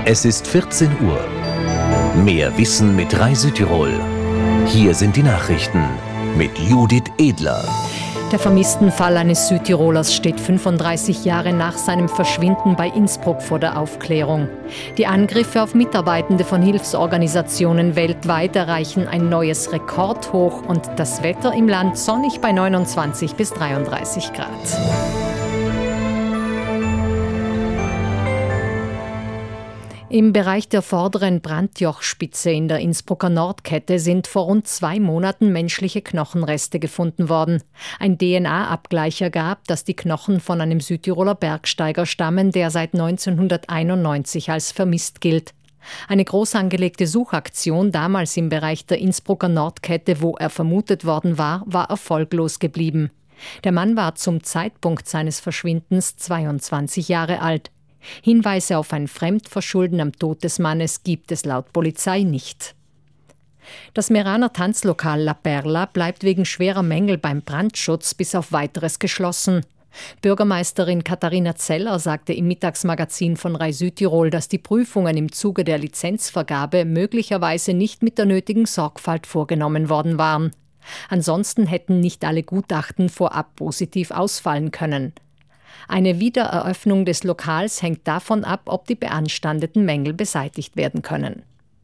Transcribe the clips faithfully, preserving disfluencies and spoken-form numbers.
Es ist vierzehn Uhr. Mehr Wissen mit Rai Südtirol. Hier sind die Nachrichten mit Judith Edler. Der Vermisstenfall eines Südtirolers steht fünfunddreißig Jahre nach seinem Verschwinden bei Innsbruck vor der Aufklärung. Die Angriffe auf Mitarbeitende von Hilfsorganisationen weltweit erreichen ein neues Rekordhoch und das Wetter im Land sonnig bei neunundzwanzig bis dreiunddreißig Grad. Im Bereich der vorderen Brandjochspitze in der Innsbrucker Nordkette sind vor rund zwei Monaten menschliche Knochenreste gefunden worden. Ein D N A-Abgleich ergab, dass die Knochen von einem Südtiroler Bergsteiger stammen, der seit neunzehnhunderteinundneunzig als vermisst gilt. Eine groß angelegte Suchaktion damals im Bereich der Innsbrucker Nordkette, wo er vermutet worden war, war erfolglos geblieben. Der Mann war zum Zeitpunkt seines Verschwindens zweiundzwanzig Jahre alt. Hinweise auf ein Fremdverschulden am Tod des Mannes gibt es laut Polizei nicht. Das Meraner Tanzlokal La Perla bleibt wegen schwerer Mängel beim Brandschutz bis auf Weiteres geschlossen. Bürgermeisterin Katharina Zeller sagte im Mittagsmagazin von Rai Südtirol, dass die Prüfungen im Zuge der Lizenzvergabe möglicherweise nicht mit der nötigen Sorgfalt vorgenommen worden waren. Ansonsten hätten nicht alle Gutachten vorab positiv ausfallen können. Eine Wiedereröffnung des Lokals hängt davon ab, ob die beanstandeten Mängel beseitigt werden können.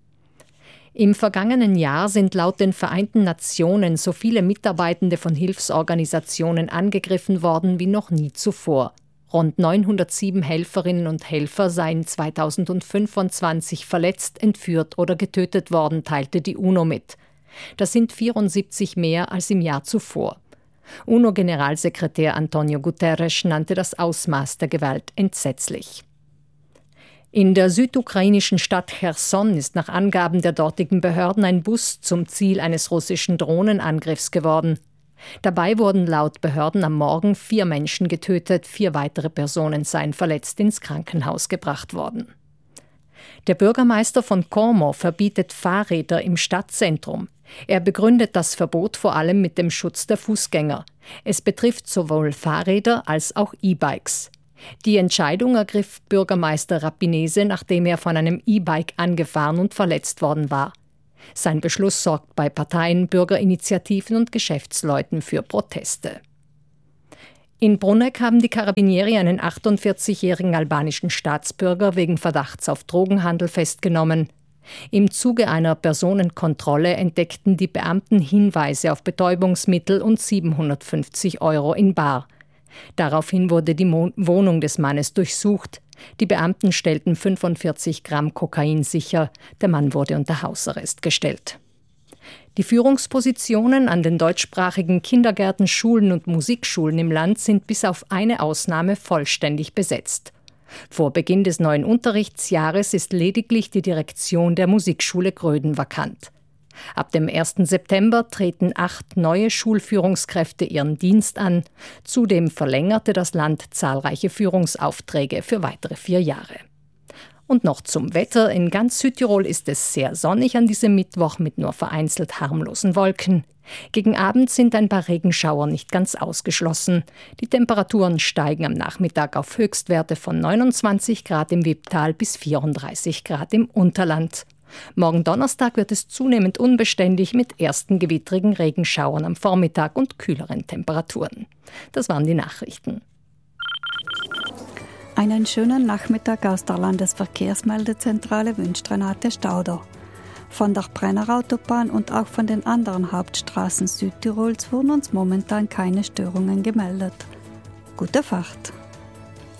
Im vergangenen Jahr sind laut den Vereinten Nationen so viele Mitarbeitende von Hilfsorganisationen angegriffen worden wie noch nie zuvor. Rund neunhundertsieben Helferinnen und Helfer seien zweitausendfünfundzwanzig verletzt, entführt oder getötet worden, teilte die UNO mit. Das sind vierundsiebzig mehr als im Jahr zuvor. UNO-Generalsekretär Antonio Guterres nannte das Ausmaß der Gewalt entsetzlich. In der südukrainischen Stadt Cherson ist nach Angaben der dortigen Behörden ein Bus zum Ziel eines russischen Drohnenangriffs geworden. Dabei wurden laut Behörden am Morgen vier Menschen getötet, vier weitere Personen seien verletzt ins Krankenhaus gebracht worden. Der Bürgermeister von Como verbietet Fahrräder im Stadtzentrum. Er begründet das Verbot vor allem mit dem Schutz der Fußgänger. Es betrifft sowohl Fahrräder als auch E-Bikes. Die Entscheidung ergriff Bürgermeister Rapinese, nachdem er von einem E-Bike angefahren und verletzt worden war. Sein Beschluss sorgt bei Parteien, Bürgerinitiativen und Geschäftsleuten für Proteste. In Bruneck haben die Carabinieri einen achtundvierzigjährigen albanischen Staatsbürger wegen Verdachts auf Drogenhandel festgenommen. Im Zuge einer Personenkontrolle entdeckten die Beamten Hinweise auf Betäubungsmittel und siebenhundertfünfzig Euro in bar. Daraufhin wurde die Mo- Wohnung des Mannes durchsucht. Die Beamten stellten fünfundvierzig Gramm Kokain sicher. Der Mann wurde unter Hausarrest gestellt. Die Führungspositionen an den deutschsprachigen Kindergärten, Schulen und Musikschulen im Land sind bis auf eine Ausnahme vollständig besetzt. Vor Beginn des neuen Unterrichtsjahres ist lediglich die Direktion der Musikschule Gröden vakant. Ab dem ersten September treten acht neue Schulführungskräfte ihren Dienst an. Zudem verlängerte das Land zahlreiche Führungsaufträge für weitere vier Jahre. Und noch zum Wetter. In ganz Südtirol ist es sehr sonnig an diesem Mittwoch mit nur vereinzelt harmlosen Wolken. Gegen Abend sind ein paar Regenschauer nicht ganz ausgeschlossen. Die Temperaturen steigen am Nachmittag auf Höchstwerte von neunundzwanzig Grad im Wipptal bis vierunddreißig Grad im Unterland. Morgen Donnerstag wird es zunehmend unbeständig mit ersten gewittrigen Regenschauern am Vormittag und kühleren Temperaturen. Das waren die Nachrichten. Einen schönen Nachmittag aus der Landesverkehrsmeldezentrale wünscht Renate Stauder. Von der Brennerautobahn und auch von den anderen Hauptstraßen Südtirols wurden uns momentan keine Störungen gemeldet. Gute Fahrt!